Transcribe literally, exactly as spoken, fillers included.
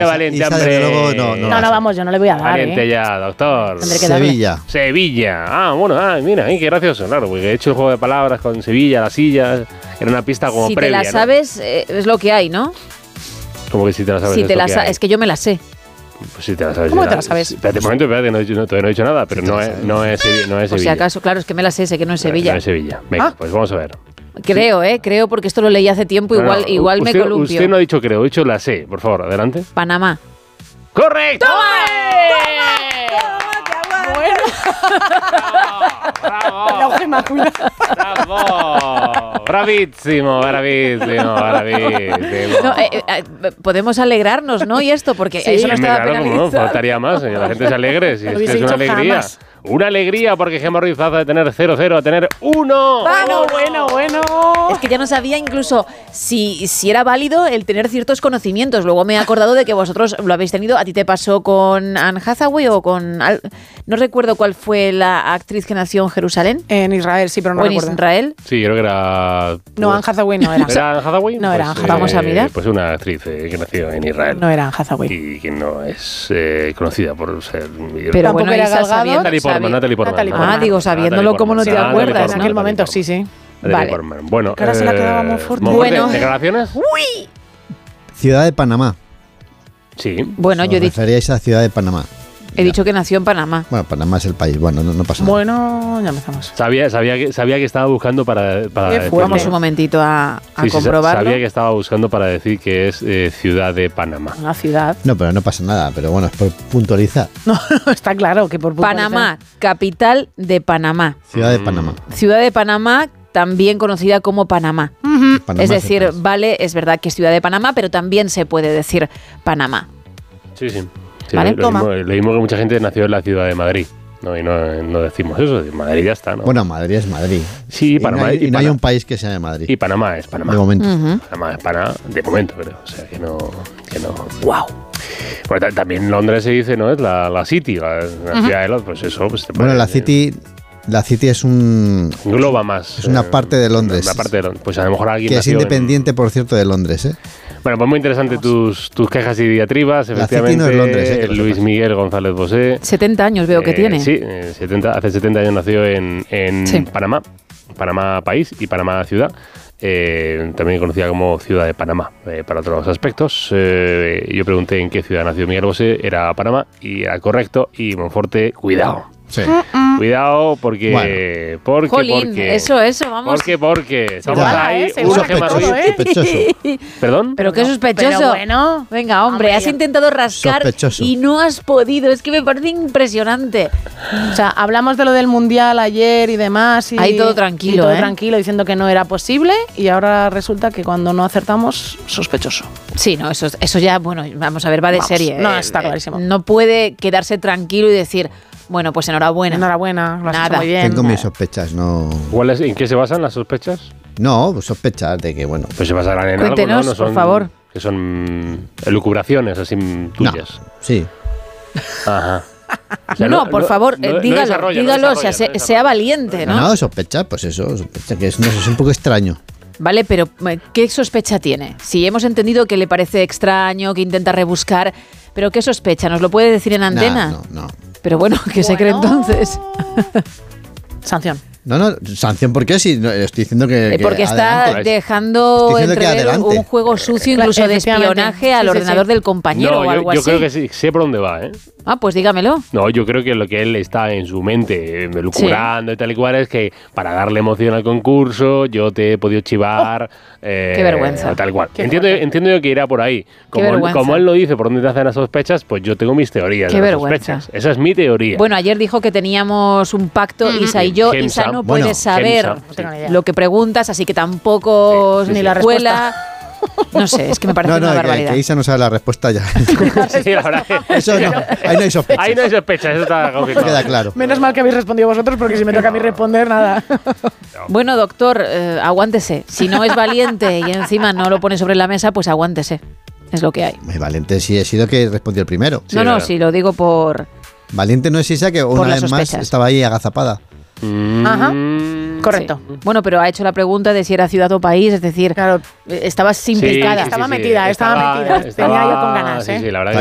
Valiente, hombre. Luego, no, no, no, no, vamos, yo no le voy a dar. Valiente ¿eh? ya, doctor. Sevilla. Sevilla. Ah, bueno, ah, mira, ay, qué gracioso, claro, porque he hecho el juego de palabras con Sevilla, las sillas. Era una pista como si previa. Si te la sabes, ¿no? eh, es lo que hay, ¿no? Como que si te la sabes. Si es te lo la que sa- hay. Es que yo me la sé. Pues si te la sabes. ¿Cómo ya. te la sabes? Espérate un momento, espérate, no, he- no, todavía no he dicho nada, pero Sí, no te la es, sabes. no es, Sevi- no es Por si Sevilla. acaso, claro, es que me la sé, sé que no es No, Sevilla. No es Sevilla. Venga, Ah. pues vamos a ver. Creo, ¿eh? Creo porque esto lo leí hace tiempo, No, igual, no, igual usted, me columpio. Usted no ha dicho creo, ha dicho la sé. Por favor, adelante. Panamá. ¡Correcto! ¡Bravo! La hoja inmaculada. ¡Bravo! ¡Bravísimo, bravísimo, bravísimo! No, eh, eh, eh, podemos alegrarnos, ¿no? Y esto, porque Sí, eso no Hombre, estaba claro, como no, penalizado. faltaría más, señor. La gente se alegre, si No es lo que hubiese es una dicho alegría. jamás. Una alegría porque Gemma Ruiz pasa de tener cero cero a tener uno. Bueno, bueno, bueno. Es que ya no sabía incluso si, si era válido el tener ciertos conocimientos. Luego me he acordado de que vosotros lo habéis tenido. ¿A ti te pasó con Anne Hathaway o con...? Al- no recuerdo cuál fue la actriz que nació en Jerusalén. En Israel, sí, pero no o en recuerdo. Israel. Sí, creo que era... No, Anne Hathaway no era. ¿Era Anne Hathaway? No era Anne Pues, Hathaway. Vamos a mirar. Pues una actriz eh, que nació en Israel. No era Anne Hathaway. Y que no es eh, conocida por ser... Pero Tampoco bueno, era Isa Gal Gadot. sabiendo- Natalie Portman, sabi- Natalie Portman. Natalie Ah, Portman. digo, sabiéndolo, ¿cómo no te Natalie acuerdas, Portman, En no? aquel Natalie momento, Portman. sí, sí. Natalie Vale. Portman. Bueno, Que ahora se la eh, quedaba Monfort. Monfort, Bueno. ¿declaraciones? Ciudad de Panamá. Sí. Bueno, yo he Os dicho, referíais a Ciudad de Panamá. he dicho que nació en Panamá. Bueno, Panamá es el país. Bueno, no, no pasa nada. Bueno, ya empezamos. Sabía, sabía, que, sabía que estaba buscando para... para Qué decir- fuerte. Vamos un momentito a, a Sí, sí, sa- comprobarlo. sabía que estaba buscando para decir que es eh, Ciudad de Panamá. Una ciudad. No, pero no pasa nada. Pero bueno, es por puntualizar. No, no, está claro que por puntualizar. Panamá, capital de Panamá. Ciudad de Mm. Panamá. Ciudad de Panamá, también conocida como Panamá. Panamá es el decir, país. vale, es verdad que es Ciudad de Panamá, pero también se puede decir Panamá. Sí, sí. Sí, Vale, lo, toma. mismo, lo mismo que mucha gente nació en la ciudad de Madrid. No, y no, no decimos eso. Madrid ya está, ¿no? Bueno, Madrid es Madrid. sí, Y Panamá. no hay, y, y no hay Pana- un país que se llame Madrid. y Panamá es Panamá. De momento. Ujú. Panamá es Panamá, de momento, creo. O sea, que no... Que no. Wow. Bueno, ta- también Londres se dice, ¿no? Es la, la City, la, la ciudad de Londres. Pues eso. Pues te Bueno, pone- la City, la City es un Engloba más. Es una eh, parte de Londres. Una parte de Londres. Pues a lo mejor alguien que es nació en- independiente, por cierto, de Londres, ¿eh? Bueno, pues muy interesante tus, tus quejas y diatribas, La efectivamente. City no es Londres, eh, que lo Luis sepas. Miguel González Bosé. setenta años veo que Eh, tiene. Sí, eh, setenta, hace setenta años nació en, en Sí. Panamá, Panamá país y Panamá ciudad. Eh, también conocida como Ciudad de Panamá, eh, para otros aspectos. Eh, yo pregunté en qué ciudad nació Miguel Bosé, era Panamá, y era correcto. Y Monforte, cuidado. Sí. Cuidado porque... porque, Jolín, porque eso, eso, vamos. Porque, porque... Estamos Iguala, ahí, ¿eh? Se uno iguala Gemma todo, Ruiz. ¿eh? Sospechoso. ¿Perdón? Pero qué No, sospechoso. pero bueno. Venga, hombre, Hombre, has ya. intentado rascar Sospechoso. y no has podido. Es que me parece impresionante. O sea, hablamos de lo del Mundial ayer y demás. Y, Ahí todo tranquilo, y todo ¿eh? tranquilo, diciendo que no era posible. Y ahora resulta que cuando no acertamos, sospechoso. Sí, no, eso, eso ya, bueno, vamos a ver, va de Vamos, serie. no, Eh, está eh, clarísimo. No puede quedarse tranquilo y decir, bueno, pues enhorabuena. Enhorabuena, lo has Nada. hecho muy bien. Tengo mis sospechas, no. ¿Cuál es- ¿En qué se basan las sospechas? No, pues sospechas de que, bueno. Pues se basarán en Cuéntenos, algo, ¿no? No son, por favor. Que son elucubraciones así tuyas. No, sí. Ajá. O sea, no, por favor, eh, no dígalo, desarrolla, no dígalo, desarrolla, sea, no sea- sea desarrolla. valiente, ¿no? No, sospechas, pues eso, sospecha que es, no sé, es un poco extraño. Vale, pero eh, ¿qué sospecha tiene? Si hemos entendido que le parece extraño, que intenta rebuscar, pero ¿qué sospecha? ¿Nos lo puede decir en antena? Nah, no, no. Pero bueno, ¿qué se cree Bueno. entonces? Sanción. No, no, sanción, ¿por qué? Si no, estoy diciendo que. Eh, que Porque está adelante. dejando Estoy diciendo que entrever adelante. un juego sucio, Claro, incluso de efectivamente. espionaje al Sí, sí, ordenador sí. del compañero No, o yo, algo yo así. creo que sí, sé por dónde va, ¿eh? Ah, pues dígamelo. No, yo creo que lo que él está en su mente, eh, elucubrando y tal y cual, es que para darle emoción al concurso, yo te he podido chivar. eh, Qué vergüenza. Tal cual. Qué Entiendo, fuerte. entiendo yo que irá por ahí. Como, él- vergüenza. como él lo dice, por dónde te hacen las sospechas, pues yo tengo mis teorías Qué de las vergüenza. sospechas. Esa es mi teoría. Bueno, ayer dijo que teníamos un pacto, Isa y yo. Gemsa. Isa no Bueno, puede saber Gemsa, No tengo ni idea. lo que preguntas, así que tampoco Sí, sí, ni sí. la La respuesta. No sé, es que me parece No, no, una que, barbaridad. que Isa no sabe la respuesta ya. Sí, la verdad. Eso no, ahí no hay sospecha. Ahí no hay sospechas, eso está confirmado. Queda claro. Menos mal que habéis respondido vosotros, porque si me toca a mí responder, nada. Bueno, doctor, eh, aguántese. Si no es valiente y encima no lo pone sobre la mesa, pues aguántese. Es lo que hay. Muy valiente sí he sido que respondió el primero. Sí, no, no, claro. sí, lo digo por... Valiente no es Isa que una las vez más sospechas. estaba ahí agazapada. Mm. Ajá. Correcto. Sí. Bueno, pero ha hecho la pregunta de si era ciudad o país, es decir, Claro, estabas Sí, implicada. sí, estaba sí, sí. metida, estaba, Estaba- metida. estaba- Tenía yo con ganas, sí, ¿eh? sí, la verdad